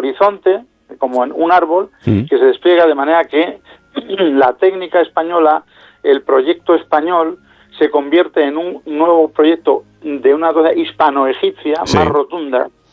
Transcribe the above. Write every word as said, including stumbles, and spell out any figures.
horizonte, como en un árbol, Sí. que se despliega de manera que la técnica española, el proyecto español, se convierte en un nuevo proyecto de una cosa hispano-egipcia, Sí. más rotunda,